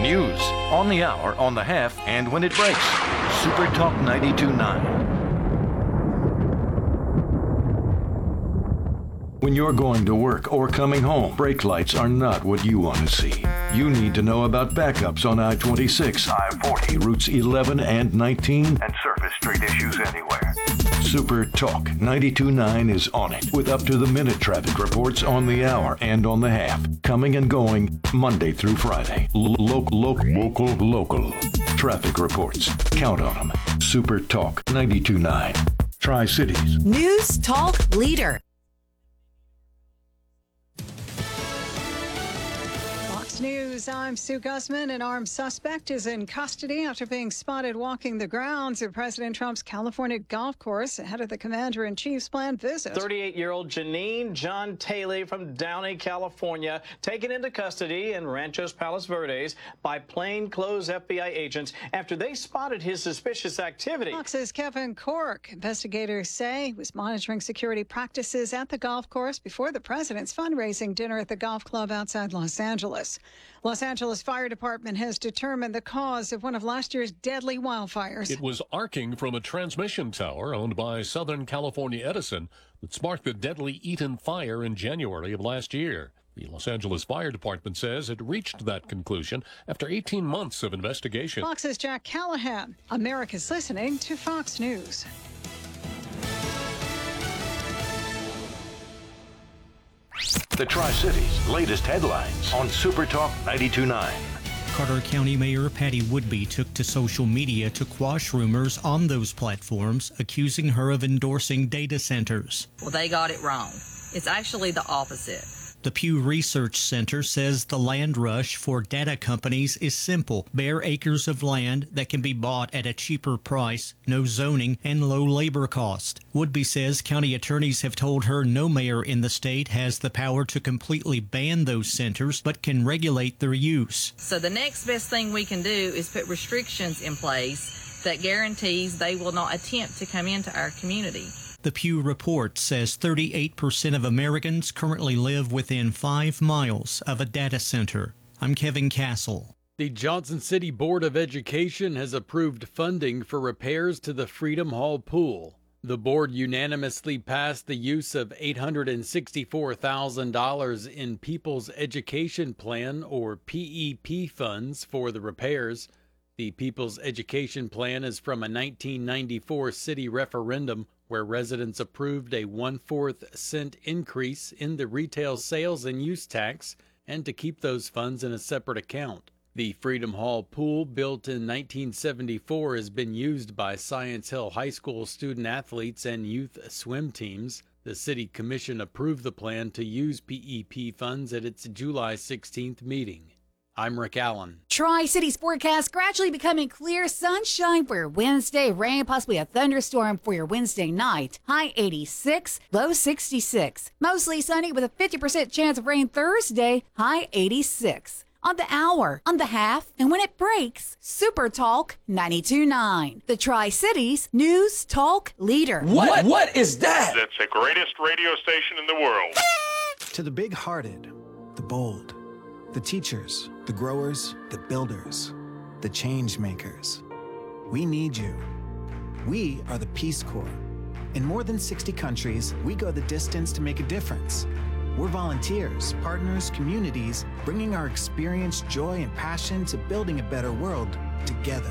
News, on the hour, on the half, and when it breaks. Super Talk 92.9. When you're going to work or coming home, brake lights are not what you want to see. You need to know about backups on I-26, I-40, routes 11 and 19, and surface street issues anywhere. Super Talk 92.9 is on it with up-to-the-minute traffic reports on the hour and on the half, coming and going Monday through Friday. Local traffic reports. Count on them. Super Talk 92.9. Tri-Cities. News Talk Leader. News. I'm Sue Guzman. An armed suspect is in custody after being spotted walking the grounds of President Trump's California golf course ahead of the commander-in-chief's planned visit. 38-year-old Janine John Taylor from Downey, California, taken into custody in Ranchos Palos Verdes by plainclothes FBI agents after they spotted his suspicious activity. Fox's Kevin Corke. Investigators say he was monitoring security practices at the golf course before the president's fundraising dinner at the golf club outside Los Angeles. Los Angeles Fire Department has determined the cause of one of last year's deadly wildfires. It was arcing from a transmission tower owned by Southern California Edison that sparked the deadly Eaton fire in January of last year. The Los Angeles Fire Department says it reached that conclusion after 18 months of investigation. Fox's Jack Callahan. America's listening to Fox News. The Tri-Cities' latest headlines on Super Talk 92.9. Carter County Mayor Patty Woodby took to social media to quash rumors on those platforms, accusing her of endorsing data centers. Well, they got it wrong. It's actually the opposite. The Pew Research Center says the land rush for data companies is simple. Bare acres of land that can be bought at a cheaper price, no zoning, and low labor cost. Woodby says county attorneys have told her no mayor in the state has the power to completely ban those centers, but can regulate their use. So the next best thing we can do is put restrictions in place that guarantees they will not attempt to come into our community. The Pew report says 38% of Americans currently live within 5 miles of a data center. I'm Kevin Castle. The Johnson City Board of Education has approved funding for repairs to the Freedom Hall pool. The board unanimously passed the use of $864,000 in People's Education Plan, or PEP, funds for the repairs. The People's Education Plan is from a 1994 city referendum where residents approved a 1/4 cent increase in the retail sales and use tax and to keep those funds in a separate account. The Freedom Hall pool, built in 1974, has been used by Science Hill High School student athletes and youth swim teams. The City Commission approved the plan to use PEP funds at its July 16th meeting. I'm Rick Allen. Tri-Cities forecast gradually becoming clear sunshine for your Wednesday. Rain, possibly a thunderstorm for your Wednesday night. High 86, low 66. Mostly sunny with a 50% chance of rain Thursday. High 86. On the hour, on the half, and when it breaks, Super Talk 92.9. The Tri-Cities News Talk Leader. What is that? That's the greatest radio station in the world. To the big-hearted, the bold, the teachers, the growers, the builders, the change makers. We need you. We are the Peace Corps. In more than 60 countries, we go the distance to make a difference. We're volunteers, partners, communities, bringing our experience, joy, and passion to building a better world together.